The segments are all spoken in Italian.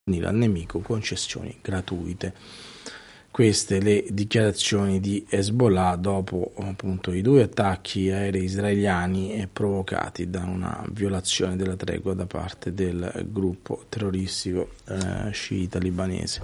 al nemico concessioni gratuite. Queste le dichiarazioni di Hezbollah dopo appunto i 2 attacchi aerei israeliani provocati da una violazione della tregua da parte del gruppo terroristico sciita libanese.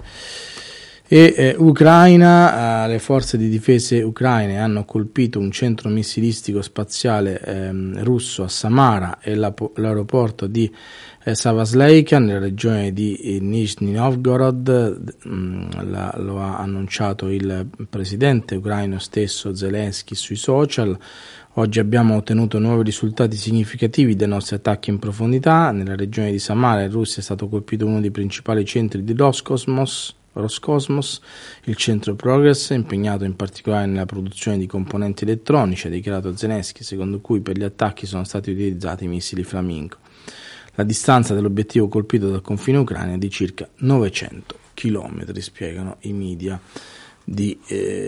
Ucraina, le forze di difesa ucraine hanno colpito un centro missilistico spaziale russo a Samara e l'aeroporto di Savasleika nella regione di Nizhny Novgorod. Lo ha annunciato il presidente ucraino stesso Zelensky sui social. Oggi abbiamo ottenuto nuovi risultati significativi dai nostri attacchi in profondità. Nella regione di Samara in Russia è stato colpito uno dei principali centri di Roscosmos, il centro Progress, impegnato in particolare nella produzione di componenti elettronici, ha dichiarato Zelensky, secondo cui per gli attacchi sono stati utilizzati i missili Flamingo. La distanza dell'obiettivo colpito dal confine ucraino è di circa 900 km, spiegano i media di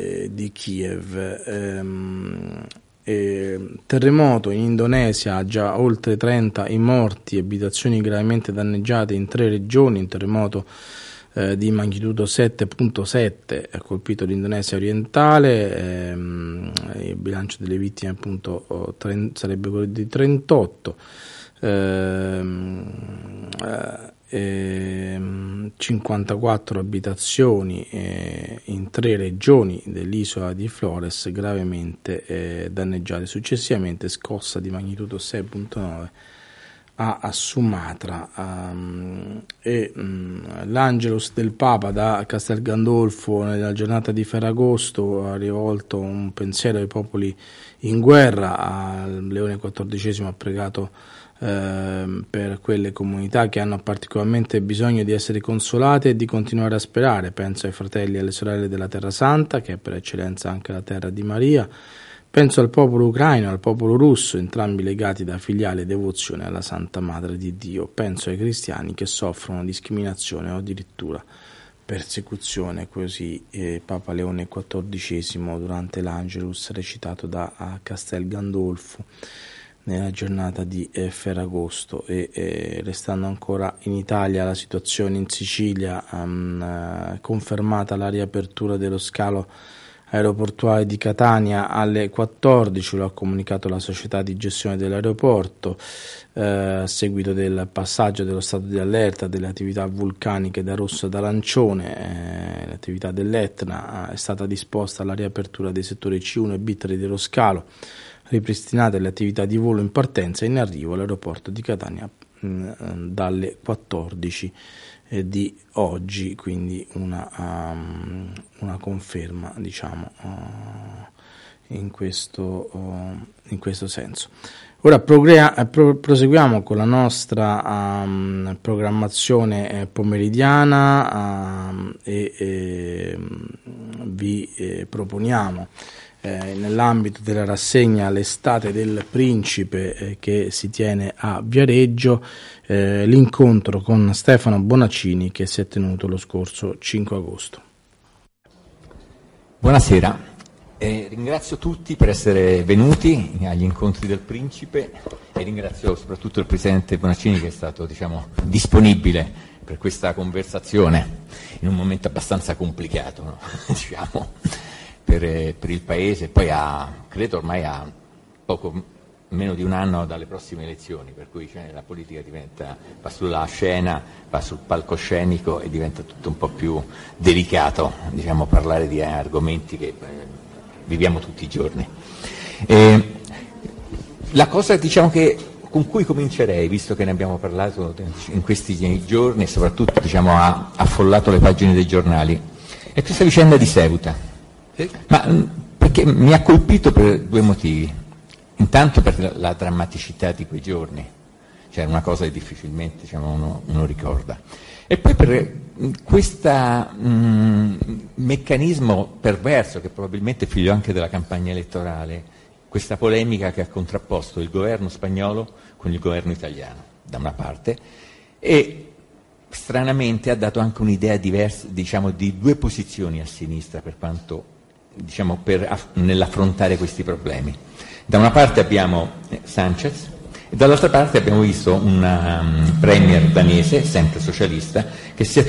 Kiev. Terremoto in Indonesia, già oltre 30 i morti, abitazioni gravemente danneggiate in 3 regioni, un terremoto di magnitudo 7.7 ha colpito l'Indonesia orientale, il bilancio delle vittime appunto sarebbe quello di 38, 54 abitazioni in 3 regioni dell'isola di Flores gravemente danneggiate. Successivamente scossa di magnitudo 6.9 a Sumatra, l'Angelus del Papa da Castel Gandolfo nella giornata di Ferragosto ha rivolto un pensiero ai popoli in guerra. Leone XIV ha pregato per quelle comunità che hanno particolarmente bisogno di essere consolate e di continuare a sperare. Penso ai fratelli e alle sorelle della Terra Santa, che è per eccellenza anche la terra di Maria. Penso al popolo ucraino e al popolo russo, entrambi legati da filiale devozione alla Santa Madre di Dio. Penso ai cristiani che soffrono discriminazione o addirittura persecuzione, così Papa Leone XIV durante l'Angelus recitato da Castel Gandolfo nella giornata di Ferragosto. Restando ancora in Italia, la situazione in Sicilia, confermata la riapertura dello scalo aeroportuale di Catania alle 14, lo ha comunicato la società di gestione dell'aeroporto, a seguito del passaggio dello stato di allerta delle attività vulcaniche da rosso ad arancione. L'attività dell'Etna è stata disposta alla riapertura dei settori C1 e B3 dello scalo, ripristinate le attività di volo in partenza e in arrivo all'aeroporto di Catania dalle 14 di oggi, quindi una conferma, diciamo, in questo senso. Ora proseguiamo con la nostra programmazione pomeridiana e vi proponiamo nell'ambito della rassegna L'estate del Principe che si tiene a Viareggio l'incontro con Stefano Bonaccini che si è tenuto lo scorso 5 agosto. Buonasera, ringrazio tutti per essere venuti agli incontri del Principe e ringrazio soprattutto il Presidente Bonaccini che è stato, disponibile per questa conversazione in un momento abbastanza complicato, no? Per il Paese, poi credo ormai a poco meno di un anno dalle prossime elezioni, per cui la politica va sulla scena, va sul palcoscenico e diventa tutto un po' più delicato, parlare di argomenti che viviamo tutti i giorni. La cosa che con cui comincerei, visto che ne abbiamo parlato in questi giorni e soprattutto ha affollato le pagine dei giornali, è questa vicenda di Ceuta. Ma perché mi ha colpito per 2 motivi. Intanto per la drammaticità di quei giorni, cioè una cosa che difficilmente uno ricorda, e poi per questo meccanismo perverso che probabilmente è figlio anche della campagna elettorale, questa polemica che ha contrapposto il governo spagnolo con il governo italiano da una parte e stranamente ha dato anche un'idea diversa, di 2 posizioni a sinistra per quanto nell'affrontare questi problemi. Da una parte abbiamo Sanchez E dall'altra parte abbiamo visto un premier danese, sempre socialista, che si è